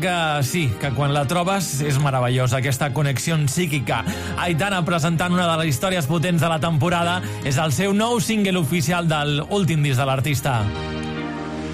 Que sí, que quan la trobes és meravellosa, aquesta connexió psíquica. Aitana presentant una de les històries potents de la temporada és el seu nou single oficial de l'últim disc de l'artista.